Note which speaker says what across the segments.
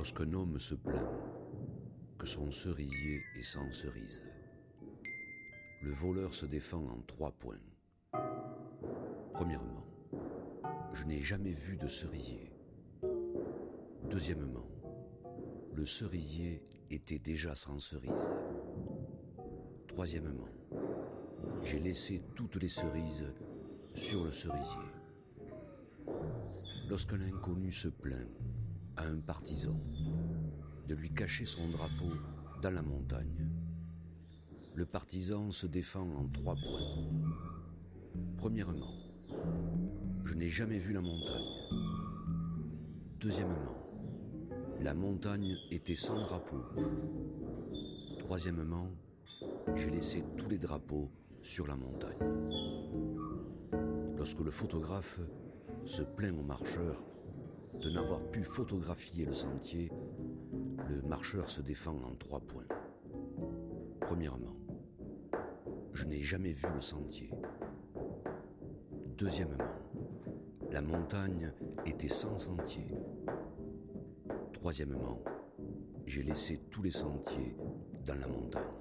Speaker 1: Lorsqu'un homme se plaint que son cerisier est sans cerise, le voleur se défend en 3 points. Premièrement, je n'ai jamais vu de cerisier. Deuxièmement, le cerisier était déjà sans cerise. Troisièmement, j'ai laissé toutes les cerises sur le cerisier. Lorsqu'un inconnu se plaint à un partisan de lui cacher son drapeau dans la montagne, le partisan se défend en 3 points. Premièrement, je n'ai jamais vu la montagne. Deuxièmement, la montagne était sans drapeau. Troisièmement, j'ai laissé tous les drapeaux sur la montagne. Lorsque le photographe se plaint au marcheur de n'avoir pu photographier le sentier, le marcheur se défend en 3 points. Premièrement, je n'ai jamais vu le sentier. Deuxièmement, la montagne était sans sentier. Troisièmement, j'ai laissé tous les sentiers dans la montagne.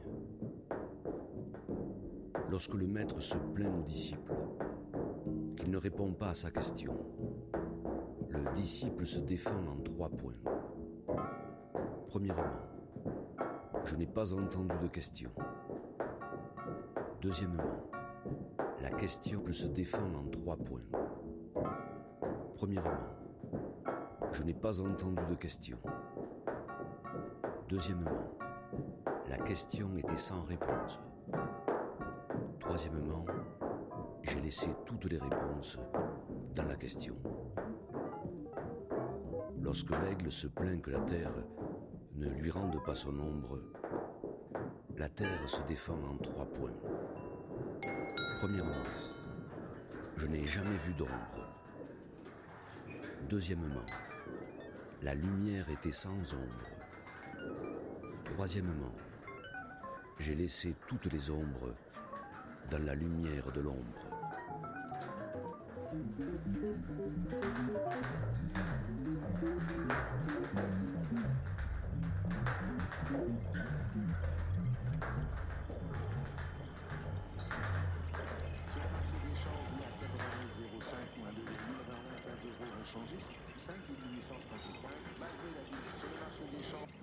Speaker 1: Lorsque le maître se plaint au disciple qu'il ne répond pas à sa question, le disciple se défend en 3 points. Premièrement, je n'ai pas entendu de question. Deuxièmement, la question se défend en 3 points. Premièrement, je n'ai pas entendu de question. Deuxièmement, la question était sans réponse. Troisièmement, j'ai laissé toutes les réponses dans la question. Lorsque l'aigle se plaint que la terre ne lui rende pas son ombre, la terre se défend en 3 points. Premièrement, je n'ai jamais vu d'ombre. Deuxièmement, la lumière était sans ombre. Troisièmement, j'ai laissé toutes les ombres dans la lumière de l'ombre.
Speaker 2: Changé 5 833 malgré la vie sur le marché des champs.